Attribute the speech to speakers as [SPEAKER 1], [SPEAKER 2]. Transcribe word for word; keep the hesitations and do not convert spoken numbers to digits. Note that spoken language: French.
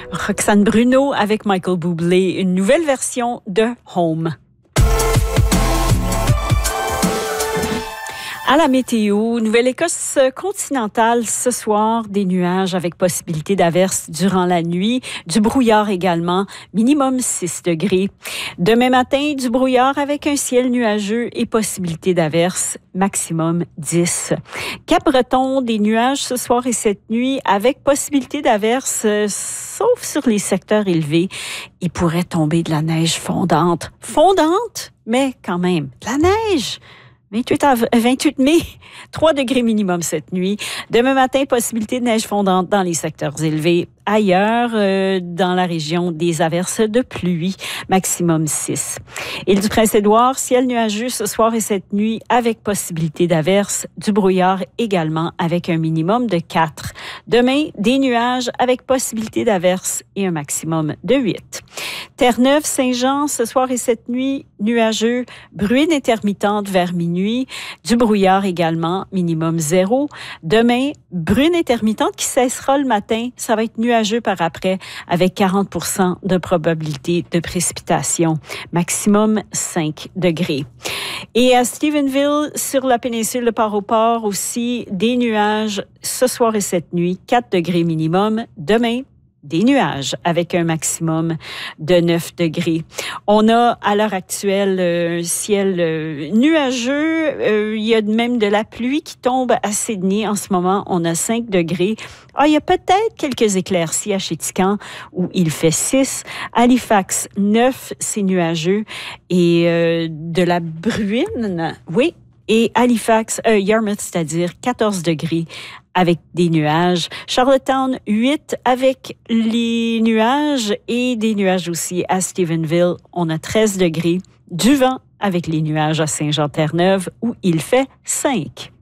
[SPEAKER 1] Roxane Bruno avec Michael Bublé, une nouvelle version de Home. À la météo, Nouvelle-Écosse continentale ce soir, des nuages avec possibilité d'averses durant la nuit, du brouillard également, minimum six degrés. Demain matin, du brouillard avec un ciel nuageux et possibilité d'averses, maximum dix. Cap-Breton, des nuages ce soir et cette nuit avec possibilité d'averses, sauf sur les secteurs élevés. Il pourrait tomber de la neige fondante. Fondante, mais quand même, de la neige! vingt-huit, av- vingt-huit mai, trois degrés minimum cette nuit. Demain matin, possibilité de neige fondante dans les secteurs élevés. Ailleurs, euh, dans la région, des averses de pluie, maximum six. Île du Prince-Édouard, ciel nuageux ce soir et cette nuit avec possibilité d'averses, du brouillard également avec un minimum de quatre. Demain, des nuages avec possibilité d'averses et un maximum de huit. Terre-Neuve, Saint-Jean, ce soir et cette nuit, nuageux, bruine intermittente vers minuit, du brouillard également, minimum zéro. Demain, bruine intermittente qui cessera le matin, ça va être nuageux par après avec quarante pour cent de probabilité de précipitation, maximum cinq degrés. Et à Stephenville, sur la péninsule de Port-au-Port aussi, des nuages ce soir et cette nuit, quatre degrés minimum. Demain, des nuages avec un maximum de neuf degrés. On a à l'heure actuelle un ciel euh, nuageux. Euh, il y a même de la pluie qui tombe à Sydney. En ce moment, on a cinq degrés. Ah, il y a peut-être quelques éclaircies à Chéticamp où il fait six. Halifax, neuf, c'est nuageux. Et euh, de la bruine, oui. Et Halifax, euh, Yarmouth, c'est-à-dire quatorze degrés avec des nuages. Charlottetown, huit avec les nuages et des nuages aussi à Stephenville. On a treize degrés. Du vent avec les nuages à Saint-Jean-Terre-Neuve où il fait cinq.